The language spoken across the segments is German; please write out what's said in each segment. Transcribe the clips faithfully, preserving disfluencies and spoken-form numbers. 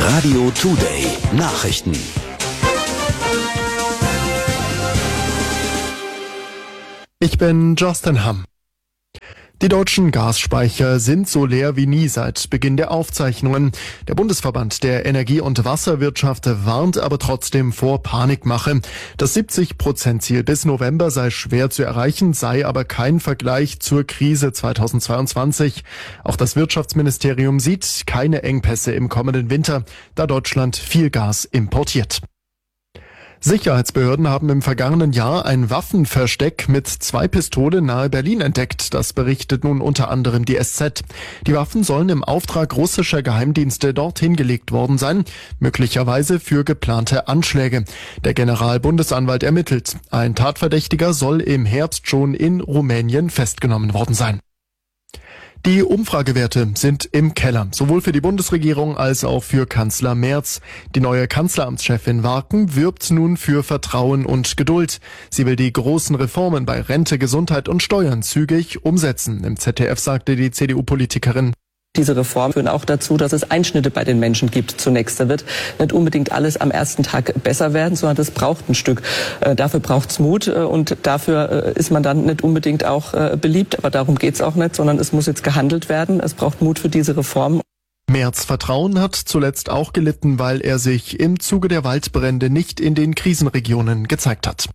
Radio Today Nachrichten. Ich bin Justin Hamm. Die deutschen Gasspeicher sind so leer wie nie seit Beginn der Aufzeichnungen. Der Bundesverband der Energie- und Wasserwirtschaft warnt aber trotzdem vor Panikmache. Das siebzig Prozent Ziel bis November sei schwer zu erreichen, sei aber kein Vergleich zur Krise zweitausendzweiundzwanzig. Auch das Wirtschaftsministerium sieht keine Engpässe im kommenden Winter, da Deutschland viel Gas importiert. Sicherheitsbehörden haben im vergangenen Jahr ein Waffenversteck mit zwei Pistolen nahe Berlin entdeckt. Das berichtet nun unter anderem die S Z. Die Waffen sollen im Auftrag russischer Geheimdienste dorthin gelegt worden sein, möglicherweise für geplante Anschläge. Der Generalbundesanwalt ermittelt. Ein Tatverdächtiger soll im Herbst schon in Rumänien festgenommen worden sein. Die Umfragewerte sind im Keller, sowohl für die Bundesregierung als auch für Kanzler Merz. Die neue Kanzleramtschefin Warken wirbt nun für Vertrauen und Geduld. Sie will die großen Reformen bei Rente, Gesundheit und Steuern zügig umsetzen. Im Z D F sagte die C D U-Politikerin: Diese Reformen führen auch dazu, dass es Einschnitte bei den Menschen gibt zunächst. Da wird nicht unbedingt alles am ersten Tag besser werden, sondern das braucht ein Stück. Äh, dafür braucht's Mut äh, und dafür äh, ist man dann nicht unbedingt auch äh, beliebt. Aber darum geht's auch nicht, sondern es muss jetzt gehandelt werden. Es braucht Mut für diese Reformen. Merz' Vertrauen hat zuletzt auch gelitten, weil er sich im Zuge der Waldbrände nicht in den Krisenregionen gezeigt hat.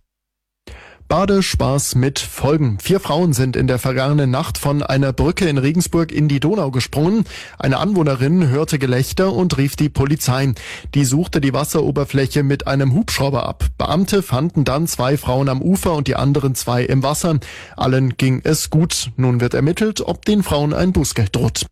Badespaß mit Folgen. Vier Frauen sind in der vergangenen Nacht von einer Brücke in Regensburg in die Donau gesprungen. Eine Anwohnerin hörte Gelächter und rief die Polizei. Die suchte die Wasseroberfläche mit einem Hubschrauber ab. Beamte fanden dann zwei Frauen am Ufer und die anderen zwei im Wasser. Allen ging es gut. Nun wird ermittelt, ob den Frauen ein Bußgeld droht.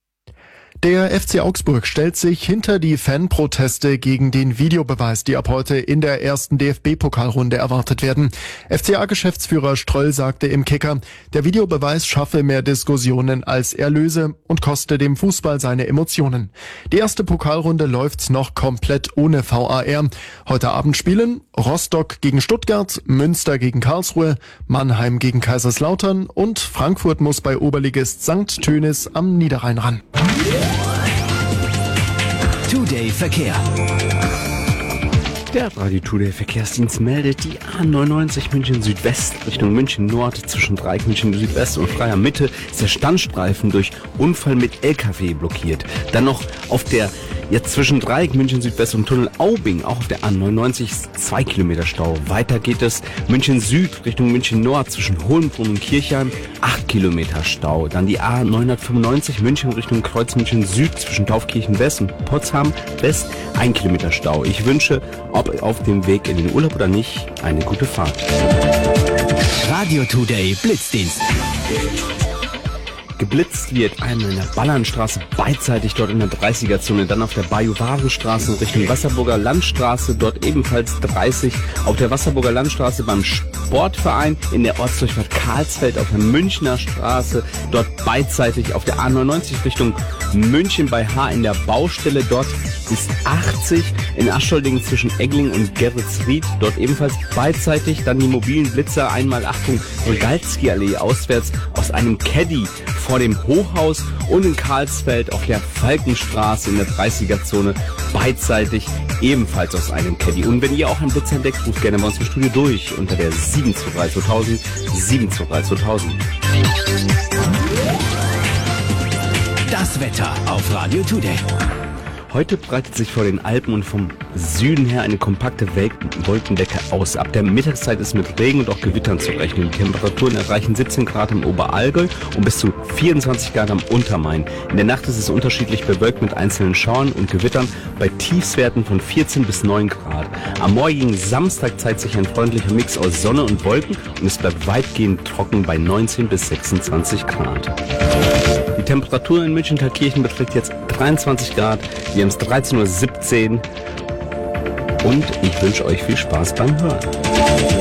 Der F C Augsburg stellt sich hinter die Fanproteste gegen den Videobeweis, die ab heute in der ersten D F B-Pokalrunde erwartet werden. F C A-Geschäftsführer Ströll sagte im Kicker, der Videobeweis schaffe mehr Diskussionen als Erlöse und koste dem Fußball seine Emotionen. Die erste Pokalrunde läuft noch komplett ohne V A R. Heute Abend spielen Rostock gegen Stuttgart, Münster gegen Karlsruhe, Mannheim gegen Kaiserslautern und Frankfurt muss bei Oberligist Sankt Tönis am Niederrhein ran. Today Verkehr. Der Radio Today Verkehrsdienst meldet, die A neunundneunzig München Südwest Richtung München Nord zwischen Dreieck München Südwest und Freier Mitte ist der Standstreifen durch Unfall mit L K W blockiert. Dann noch auf der jetzt zwischen Dreieck München Südwest und Tunnel Aubing, auch auf der A neunundneunzig, zwei Kilometer Stau. Weiter geht es München Süd Richtung München Nord zwischen Hohenbrunn und Kirchheim, acht Kilometer Stau. Dann die A neunhundertfünfundneunzig München Richtung Kreuz München Süd zwischen Taufkirchen West und Potsdam West, ein Kilometer Stau. Ich wünsche, ob auf dem Weg in den Urlaub oder nicht, eine gute Fahrt. Radio Today Blitzdienst. Geblitzt wird einmal in der Ballernstraße beidseitig dort in der dreißiger-Zone, dann auf der Bajuwarenstraße Richtung Wasserburger Landstraße, dort ebenfalls dreißig, auf der Wasserburger Landstraße beim Sportverein, in der Ortsdurchfahrt Karlsfeld auf der Münchner Straße, dort beidseitig auf der A neunundneunzig Richtung München bei H in der Baustelle, dort ist achtzig, in Aschholdingen zwischen Egling und Geretsried, dort ebenfalls beidseitig, dann die mobilen Blitzer, einmal Achtung, Rogalski-Allee auswärts aus einem Caddy vor dem Hochhaus und in Karlsfeld auf der Falkenstraße in der dreißiger-Zone beidseitig ebenfalls aus einem Caddy. Und wenn ihr auch einen Blitzer entdeckt, ruft gerne bei uns im Studio durch unter der sieben zwei drei zweitausend, sieben zwei drei zweitausend. Das Wetter auf Radio Today. Heute breitet sich vor den Alpen und vom Süden her eine kompakte Wolkendecke aus. Ab der Mittagszeit ist mit Regen und auch Gewittern zu rechnen. Die Temperaturen erreichen siebzehn Grad im Oberallgäu und bis zu vierundzwanzig Grad am Untermain. In der Nacht ist es unterschiedlich bewölkt mit einzelnen Schauern und Gewittern bei Tiefstwerten von vierzehn bis neun Grad. Am morgigen Samstag zeigt sich ein freundlicher Mix aus Sonne und Wolken und es bleibt weitgehend trocken bei neunzehn bis sechsundzwanzig Grad. Die Temperatur in München-Thalkirchen beträgt jetzt dreiundzwanzig Grad. Wir haben es dreizehn Uhr siebzehn und ich wünsche euch viel Spaß beim Hören.